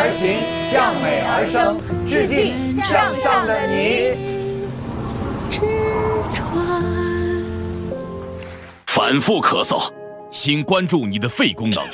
而行，向美而生，致敬向上的你。 反复咳嗽，请关注你的肺功能。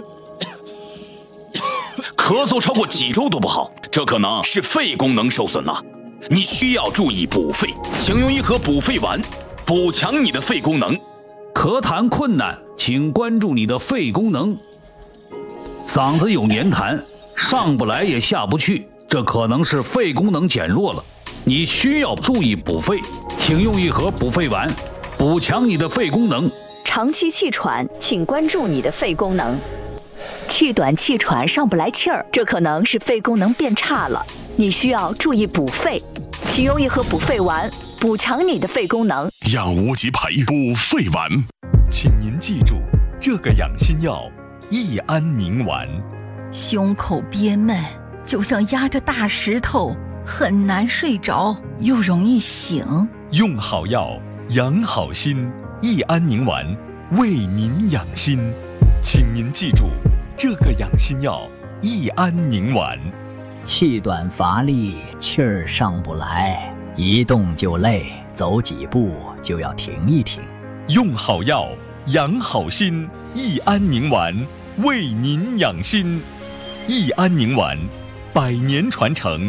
咳嗽超过几周都不好，这可能是肺功能受损了。你需要注意补肺，请用一盒补肺丸，补强你的肺功能。 咳痰困难，请关注你的肺功能。嗓子有黏痰，上不来也下不去，这可能是肺功能减弱了。你需要注意补肺，请用一盒补肺丸，补强你的肺功能。 长期气喘，请关注你的肺功能。气短气喘上不来气儿，这可能是肺功能变差了。你需要注意补肺，请用一盒补肺丸，补强你的肺功能。 养无极培补肺丸， 请您记住这个养心药：益安宁丸。 胸口憋闷，就像压着大石头，很难睡着，又容易醒。 用好药，养好心。益安宁丸为您养心，请您记住这个养心药：益安宁丸。 气短乏力，气儿上不来，一动就累，走几步就要停一停。 用好药，养好心。益安宁丸为您养心。益安宁丸100年传承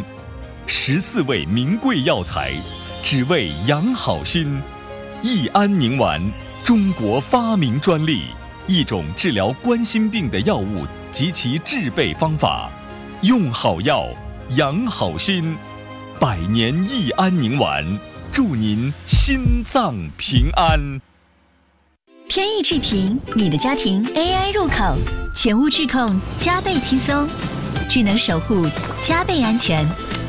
，14味名贵药材，只为养好心。益安宁丸，中国发明专利，一种治疗冠心病的药物及其制备方法。用好药，养好心。100年益安宁丸，祝您心脏平安。 天意智频，你的家庭 AI 入口，全屋智控加倍轻松，智能守护加倍安全，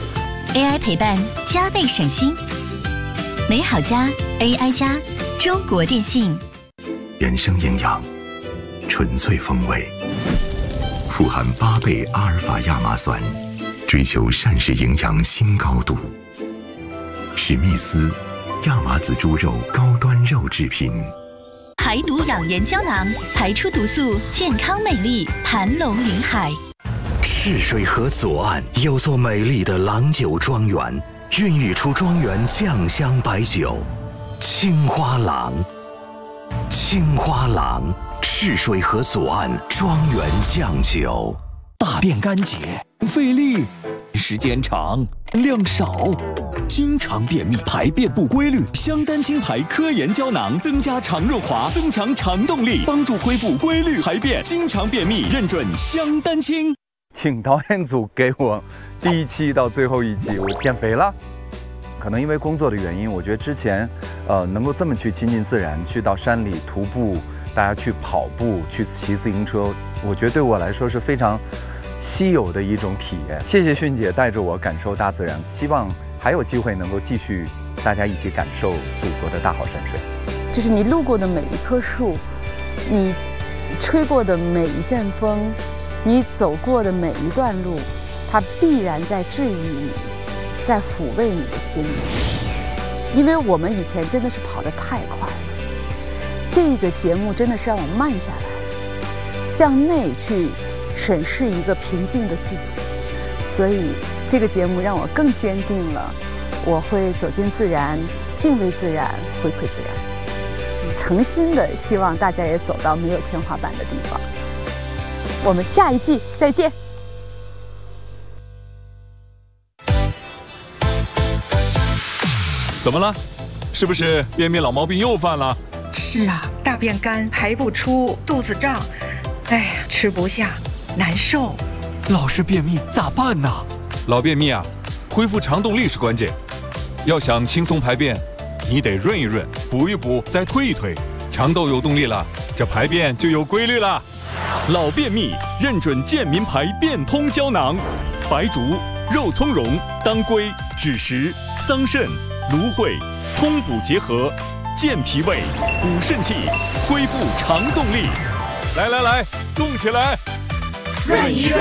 AI 陪伴加倍省心。美好家 AI 家，中国电信。 原生营养，纯粹风味，富含8倍阿尔法亚麻酸，追求膳食营养新高度。史密斯亚麻籽猪肉高端肉制品。 排毒养颜胶囊，排出毒素，健康美丽，盘龙云海。 赤水河左岸有座美丽的郎酒庄园，孕育出庄园酱香白酒，青花郎。青花郎，赤水河左岸庄园酱酒。 大便干结，费力，时间长，量少，经常便秘，排便不规律，香丹清排科研胶囊增加肠润滑，增强肠动力，帮助恢复规律排便。经常便秘认准香丹清。 请导演组给我第1期到最后1期，我减肥了。可能因为工作的原因，我觉得之前能够这么去亲近自然，去到山里徒步，大家去跑步，去骑自行车，我觉得对我来说是非常稀有的一种体验。谢谢迅姐带着我感受大自然，希望还有机会能够继续大家一起感受祖国的大好山水。 就是你路过的每一棵树，你吹过的每一阵风，你走过的每一段路，它必然在治愈你，在抚慰你的心。因为我们以前真的是跑得太快了，这个节目真的是让我慢下来，向内去审视一个平静的自己。所以这个节目让我更坚定了，我会走进自然，敬畏自然，回馈自然。诚心的希望大家也走到没有天花板的地方。我们下一季再见。 怎么了？是不是便秘老毛病又犯了？ 是啊，大便干，排不出，肚子胀，哎呀，吃不下，难受。 老是便秘咋办呢？ 老便秘啊，恢复肠动力是关键。要想轻松排便，你得润一润，补一补，再推一推，肠道有动力了，这排便就有规律了。 老便秘认准健民牌变通胶囊，白术、肉苁蓉、当归、枳实、桑葚、芦荟，通补结合，健脾胃，补肾气，恢复肠动力。来来来，动起来！ 润一润